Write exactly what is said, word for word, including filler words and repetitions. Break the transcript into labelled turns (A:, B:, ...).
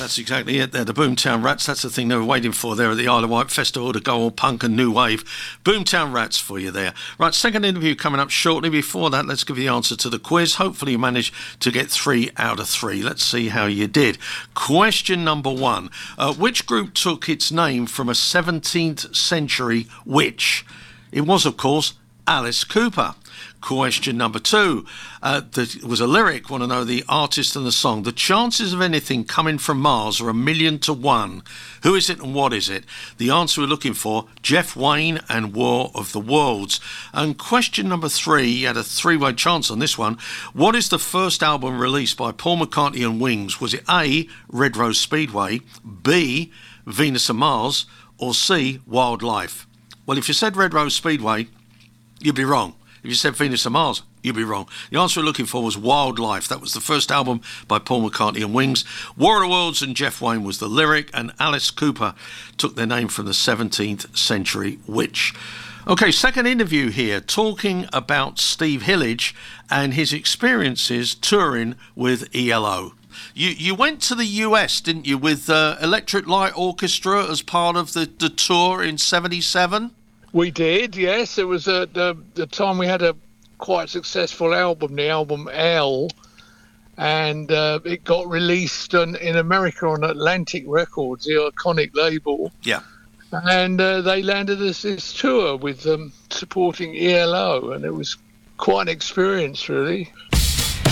A: That's exactly it there. The Boomtown Rats, that's the thing they were waiting for there at the Isle of Wight Festival, to go all punk and new wave. Boomtown Rats for you there. Right, second interview coming up shortly. Before that, let's give you the answer to the quiz. Hopefully you managed to get three out of three. Let's see how you did. Question number one. Uh, which group took its name from a seventeenth century witch? It was, of course, Alice Cooper. Question number two. Uh, there was a lyric. Want to know the artist and the song. The chances of anything coming from Mars are a million to one. Who is it and what is it? The answer we're looking for, Jeff Wayne and War of the Worlds. And question number three, you had a three-way chance on this one. What is the first album released by Paul McCartney and Wings? Was it A, Red Rose Speedway, B, Venus and Mars, or C, Wildlife? Well, if you said Red Rose Speedway, you'd be wrong. If you said Venus and Mars, you'd be wrong. The answer we're looking for was Wildlife. That was the first album by Paul McCartney and Wings. War of the Worlds and Jeff Wayne was the lyric, and Alice Cooper took their name from the seventeenth century witch. Okay, second interview here, talking about Steve Hillage and his experiences touring with E L O. You you went to the U S, didn't you, with uh, Electric Light Orchestra as part of the, the tour in seventy-seven?
B: We did, yes. It was at the, the time we had a quite successful album, the album L, and uh, it got released on, in America on Atlantic Records, the iconic label.
A: Yeah.
B: And uh, they landed us this tour with um, supporting E L O, and it was quite an experience, really.